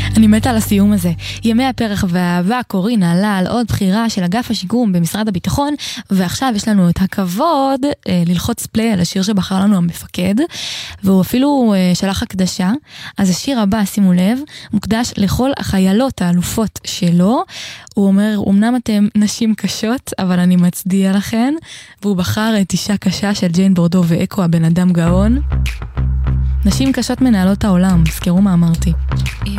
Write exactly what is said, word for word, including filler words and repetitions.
אני מתה על הסיום הזה. ימי הפרח והאהבה, קורין עלה על עוד בחירה של אגף השיקום במשרד הביטחון, ועכשיו יש לנו את הכבוד אה, ללחוץ פליי על השיר שבחר לנו המפקד, והוא אפילו אה, שלח הקדשה. אז השיר הבא, שימו לב, מוקדש לכל החיילות האלופות שלו. הוא אומר, אמנם אתם נשים קשות, אבל אני מצדיע לכן, והוא בחר את אישה קשה של ג'יין בורדו ואקו, הבן אדם גאון. נשים קשות מנהלות העולם, זכרו מה אמרתי. אם